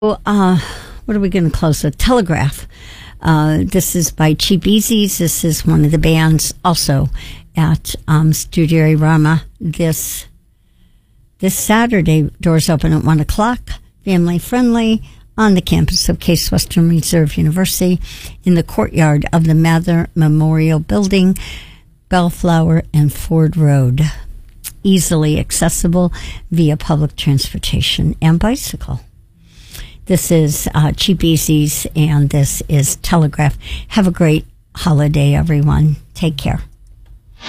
What are we going to close with? Telegraph. This is by Cheap Easies. This is one of the bands also at Studio Rama this Saturday. Doors open at 1 o'clock. Family friendly on the campus of Case Western Reserve University in the courtyard of the Mather Memorial Building, Bellflower and Ford Road. Easily accessible via public transportation and bicycle. This is Cheap Easies, and this is Telegraph. Have a great holiday, everyone. Take care.